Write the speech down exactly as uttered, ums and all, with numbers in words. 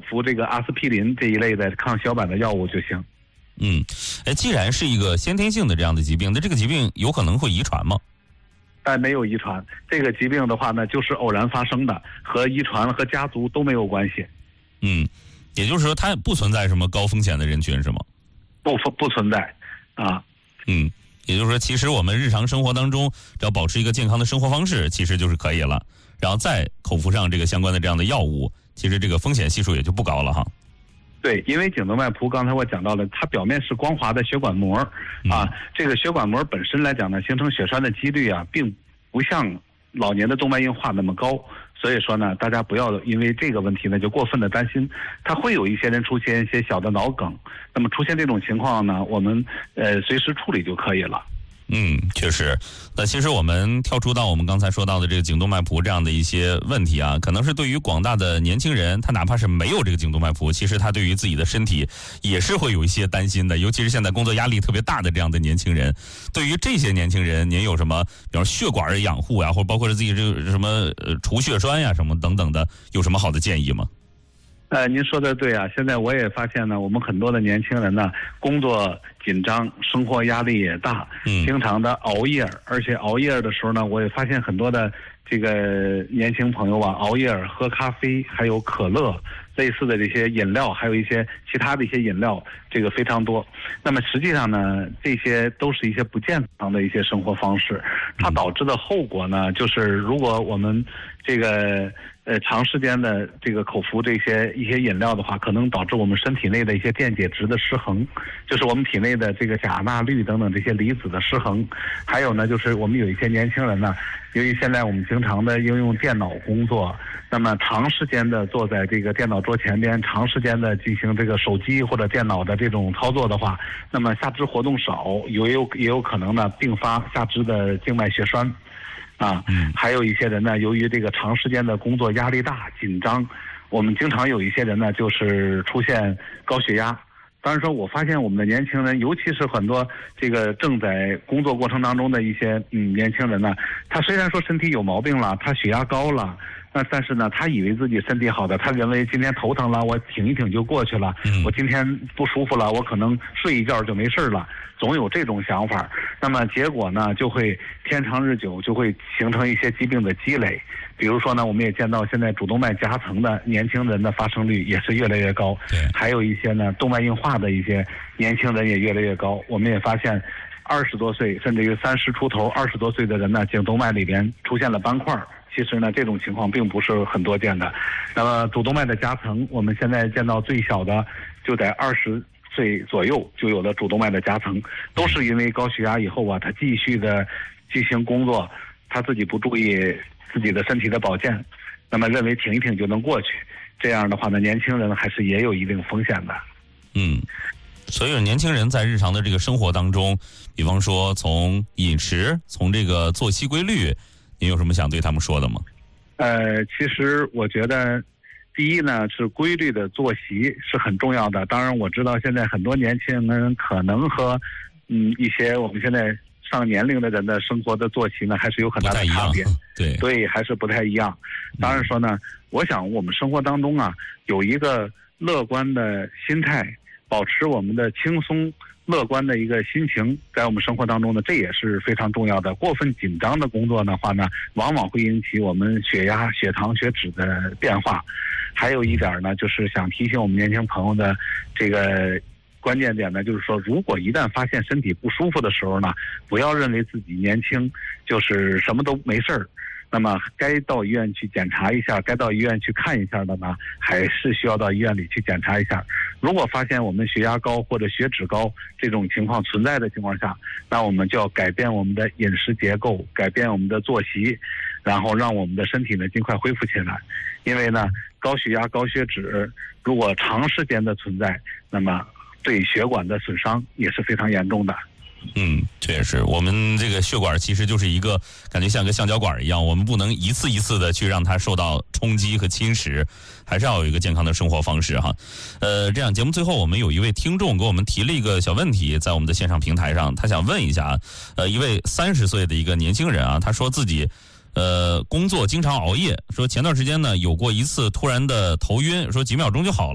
服这个阿司匹林这一类的抗小板的药物就行。 嗯，哎，既然是一个先天性的这样的疾病，那这个疾病有可能会遗传吗？ 但没有遗传，这个疾病的话呢，就是偶然发生的，和遗传和家族都没有关系。 嗯，也就是说，它不存在什么高风险的人群，是吗？ 不不存在，啊。 嗯，也就是说，其实我们日常生活当中，只要保持一个健康的生活方式，其实就是可以了。然后再口服上这个相关的这样的药物，其实这个风险系数也就不高了哈。 对，因为颈动脉谱刚才我讲到了，它表面是光滑的血管膜，啊， 嗯、 这个血管膜本身来讲呢，形成血栓的几率啊，并不像老年的动脉硬化那么高。所以说呢，大家不要因为这个问题呢就过分的担心，它会有一些人出现一些小的脑梗，那么出现这种情况呢，我们呃随时处理就可以了。 嗯，确实。那其实我们跳出到我们刚才说到的这个颈动脉谱这样的一些问题啊，可能是对于广大的年轻人，他哪怕是没有这个颈动脉谱，其实他对于自己的身体也是会有一些担心的。尤其是现在工作压力特别大的这样的年轻人，对于这些年轻人，您有什么，比方血管养护呀，或者包括自己这个什么呃除血栓呀什么等等的，有什么好的建议吗？ 呃，您说的对啊，现在我也发现呢，我们很多的年轻人呢，工作紧张，生活压力也大， 嗯， 经常的熬夜，而且熬夜的时候呢，我也发现很多的这个年轻朋友啊，熬夜喝咖啡，还有可乐类似的这些饮料，还有一些其他的一些饮料，这个非常多。那么实际上呢，这些都是一些不健康的一些生活方式，它导致的后果呢，就是如果我们这个呃长时间的这个口服这些一些饮料的话，可能导致我们身体内的一些电解质的失衡，就是我们体内的这个钾、钠、氯等等这些离子的失衡。还有呢，就是我们有一些年轻人呢，由于现在我们经常的应用电脑工作，那么长时间的坐在这个电脑桌前边，长时间的进行这个手机或者电脑的这种操作的话，那么下肢活动少，也有也有可能呢并发下肢的静脉血栓。啊，还有一些人呢，由于这个长时间的工作压力大、紧张，我们经常有一些人呢，就是出现高血压。当然说，我发现我们的年轻人，尤其是很多这个正在工作过程当中的一些嗯年轻人呢，他虽然说身体有毛病了，他血压高了，那但是呢，他以为自己身体好的，他认为今天头疼了，我挺一挺就过去了，我今天不舒服了，我可能睡一觉就没事了。总有这种想法，那么结果呢，就会天长日久，就会形成一些疾病的积累。比如说呢，我们也见到现在主动脉夹层的年轻人的发生率也是越来越高，还有一些呢动脉硬化的一些年轻人也越来越高。我们也发现，二十多岁甚至于三十出头、二十多岁的人呢，颈动脉里边出现了斑块。其实呢，这种情况并不是很多见的。那么主动脉的夹层，我们现在见到最小的就在二十岁左右就有了主动脉的夹层，都是因为高血压以后啊，他继续的进行工作，他自己不注意自己的身体的保健，那么认为挺一挺就能过去，这样的话呢，年轻人还是也有一定风险的。 嗯，所以年轻人在日常的这个生活当中，比方说从饮食，从这个作息规律，您有什么想对他们说的吗？ 呃，其实我觉得第一呢，是规律的作息是很重要的。当然我知道现在很多年轻人可能和嗯一些我们现在上年龄的人的生活的作息呢还是有很大的差别， 对对，还是不太一样。当然说呢，我想我们生活当中啊有一个乐观的心态，保持我们的轻松乐观的一个心情，在我们生活当中呢，这也是非常重要的。过分紧张的工作的话呢，往往会引起我们血压、血糖、血脂的变化。还有一点呢，就是想提醒我们年轻朋友的这个关键点呢，就是说，如果一旦发现身体不舒服的时候呢，不要认为自己年轻就是什么都没事儿。那么该到医院去检查一下，该到医院去看一下的呢，还是需要到医院里去检查一下。如果发现我们血压高或者血脂高这种情况存在的情况下，那我们就要改变我们的饮食结构，改变我们的作息，然后让我们的身体呢尽快恢复起来。因为呢，高血压、高血脂如果长时间的存在，那么对血管的损伤也是非常严重的。 嗯，确实，我们这个血管其实就是一个感觉像个橡胶管一样，我们不能一次一次的去让它受到冲击和侵蚀，还是要有一个健康的生活方式哈。呃，这样节目最后我们有一位听众给我们提了一个小问题，在我们的线上平台上，他想问一下，呃，一位三十岁的一个年轻人啊，他说自己呃工作经常熬夜，说前段时间呢有过一次突然的头晕，说几秒钟就好了。